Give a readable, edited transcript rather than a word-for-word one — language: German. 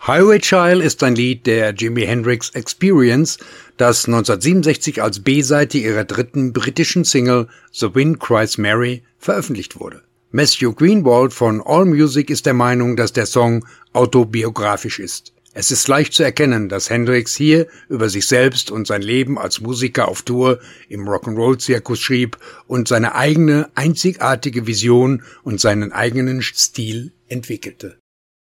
Highway Child ist ein Lied der Jimi Hendrix Experience, das 1967 als B-Seite ihrer dritten britischen Single The Wind Cries Mary veröffentlicht wurde. Matthew Greenwald von AllMusic ist der Meinung, dass der Song autobiografisch ist. Es ist leicht zu erkennen, dass Hendrix hier über sich selbst und sein Leben als Musiker auf Tour im Rock'n'Roll-Zirkus schrieb und seine eigene, einzigartige Vision und seinen eigenen Stil entwickelte.